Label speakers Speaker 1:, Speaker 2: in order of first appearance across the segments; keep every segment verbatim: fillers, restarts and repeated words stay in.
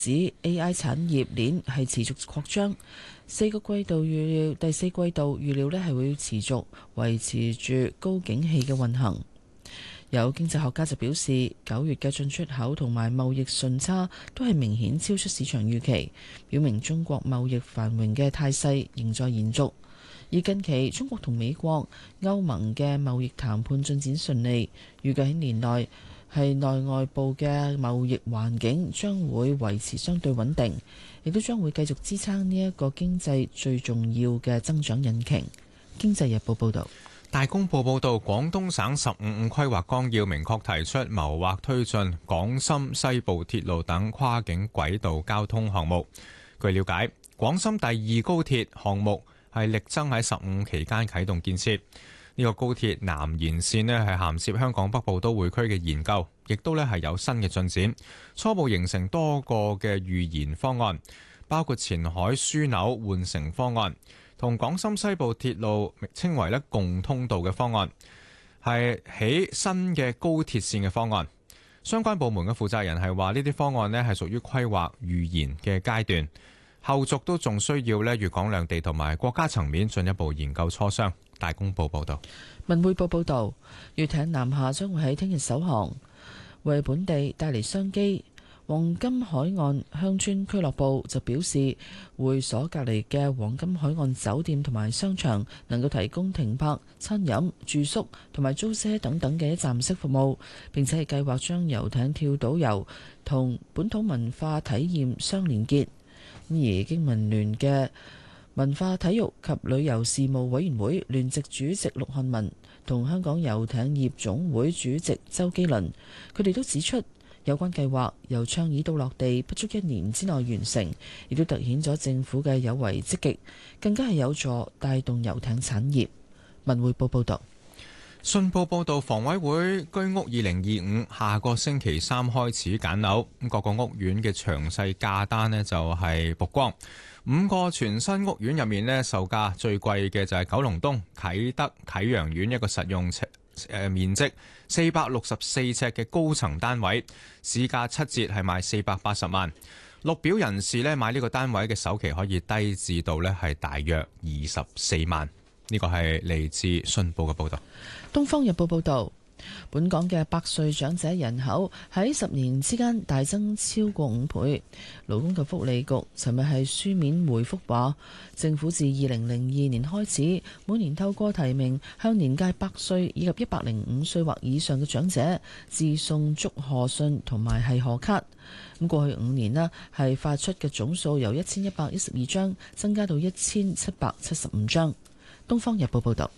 Speaker 1: 指 A I 產業鏈係持續擴張，四個季度預料第四季度預料呢係會持續維持住高景氣嘅運行。有經濟學家就表示，九月嘅進出口同埋貿易順差都係明顯超出市場預期，表明中國貿易繁榮嘅態勢仍在延續。而近期中國同美國、歐盟嘅貿易談判進展順利，預計喺年內係內外部嘅貿易環境將會維持相對穩定，亦都將會繼續支撐呢一個經濟最重要嘅增長引擎。經濟日報報導。
Speaker 2: 大公報報導，廣東省十五五規劃綱要明確提出謀劃推進廣深西部鐵路等跨境軌道交通項目。據了解，廣深第二高鐵項目係力爭喺十五期間啟動建設。呢個高鐵南延線呢係銜接香港北部都會區嘅研究，亦都呢係有新嘅進展，初步形成多個嘅預研方案，包括前海樞紐換乘方案，同廣深西部鐵路稱為呢共通道嘅方案，係起新嘅高鐵線嘅方案。相關部門嘅負責人係話，呢啲方案呢係屬於規劃預研嘅階段，後續都仲需要呢粵港兩地同埋國家層面進一步研究磋商。大公報報道。
Speaker 1: 文匯報報道，粵艇南下將會喺聽日首航，為本地帶嚟商機。黃金海岸鄉村俱樂部就表示，會所隔離嘅黃金海岸酒店同埋商場能夠提供停泊、餐飲、住宿同埋租車等等嘅一站式服務，並且係計劃將遊艇跳島遊同本土文化體驗相連結。而經民聯嘅文化體育及旅遊事務委員會聯席主席陸漢文同香港遊艇業總會主席周基倫，佢哋都指出，有關計劃由倡議到落地不足一年之內完成，亦都凸顯咗政府嘅有為積極，更加係有助帶動遊艇產業。文匯報報道。
Speaker 2: 信報報導，房委會居屋二零二五下個星期三開始揀樓，咁各個屋苑嘅詳細價單呢就係曝光。五個全新屋苑入面呢，售價最貴嘅就係九龍東啟德啟陽苑一個實用尺誒面積四百六十四尺嘅高層單位，市價七折係賣四百八十萬。綠表人士呢買呢個單位嘅首期可以低至到呢係大約二十四萬。呢個係嚟自信報嘅報導。
Speaker 1: 《東方日報》報導，本港嘅百歲長者人口喺十年之間大增超過五倍。勞工及福利局尋日係書面回覆話，政府自二零零二年開始，每年透過提名向年屆百歲以及一百零五歲或以上嘅長者致送祝賀信同埋係賀卡。咁過去五年呢，係發出嘅總數由一千一百一十二張增加到一千七百七十五張。《東方日報》報導。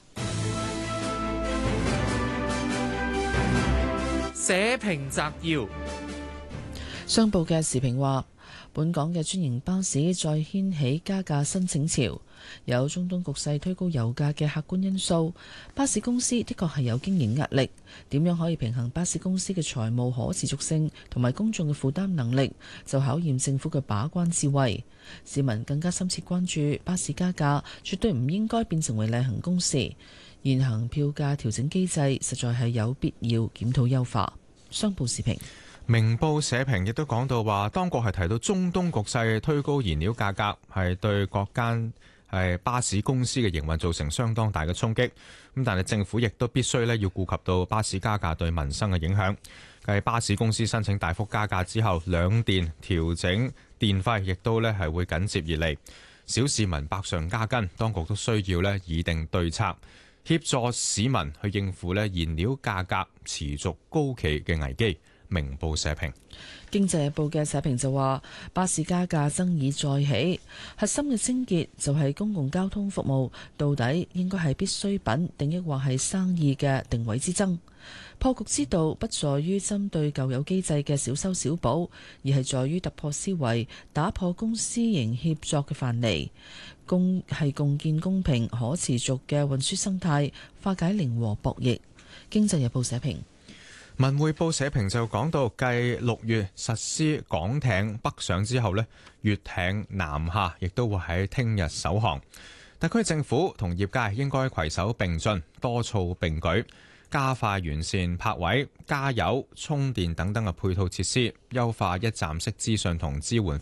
Speaker 3: 社評摘要：
Speaker 1: 商報嘅時評話，本港嘅專營巴士再掀起加價申請潮，有中東局勢推高油價嘅客觀因素，巴士公司的確係有經營壓力。點樣可以平衡巴士公司嘅財務可持續性同埋公眾嘅負擔能力，就考驗政府嘅把關智慧。市民更加深切關注巴士加價，絕對唔應該變成為例行公事。現行票價調整機制實在係有必要檢討優化。商報時評。
Speaker 2: 明報社評亦都講到話，當局係提到中東局勢推高燃料價格，係對各間係巴士公司嘅營運造成相當大嘅衝擊。咁但係政府亦都必須咧要顧及到巴士加價對民生嘅影響。繼巴士公司申請大幅加價之後，兩電調整電費亦都咧係會緊接而嚟。小市民百上加斤，當局都需要咧擬定對策，協助市民去應付咧燃料價格持續高企嘅危機。明報社評。
Speaker 1: 經濟日報嘅社評就話，巴士加價爭議再起，核心嘅症結就係公共交通服務到底應該係必需品定抑或係生意嘅定位之爭。破局之道不在於針對舊有機制嘅小修小補，而係在於突破思維，打破公私營協作嘅藩籬，共係共建公平可持續嘅運輸生態，化解零和博弈。經濟日報社評。
Speaker 2: 文匯報社評就講到，繼六月實施港艇北上之後呢，粵艇南下亦都會喺聽日首航。特區政府同業界應該攜手並進，多措並舉， 加快完善泊位、加油、充電等等嘅配套設施，優化一站式資訊同支援服